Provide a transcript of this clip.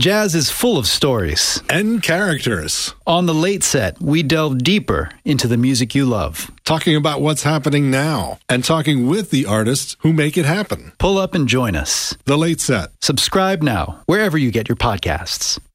Jazz is full of stories and characters. On The Late Set, we delve deeper into the music you love. Talking about what's happening now and talking with the artists who make it happen. Pull up and join us. The Late Set. Subscribe now, wherever you get your podcasts.